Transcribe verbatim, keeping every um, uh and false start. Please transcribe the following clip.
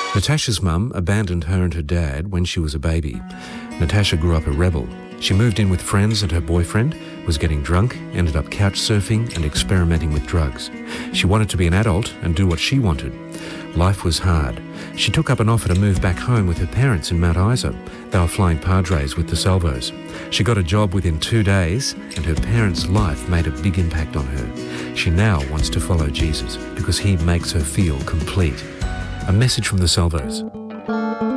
Natasha's mum abandoned her and her dad when she was a baby. Natasha grew up a rebel. She moved in with friends and her boyfriend, was getting drunk, ended up couch surfing and experimenting with drugs. She wanted to be an adult and do what she wanted. Life was hard. She took up an offer to move back home with her parents in Mount Isa. They were flying Padres with the Salvos. She got a job within two days and her parents' life made a big impact on her. She now wants to follow Jesus because he makes her feel complete. A message from the Salvos.